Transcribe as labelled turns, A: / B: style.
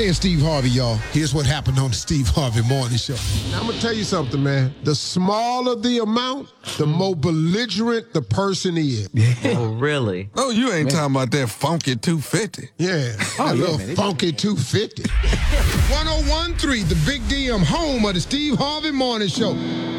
A: Hey, it's Steve Harvey, y'all. Here's what happened on the Steve Harvey Morning Show.
B: Now, I'm going to tell you something, man. The smaller the amount, the more belligerent the person is.
C: Oh, really?
D: Oh, you ain't talking about that funky 250.
B: Yeah, a little funky 250.
A: 1013, the Big DM, home of the Steve Harvey Morning Show.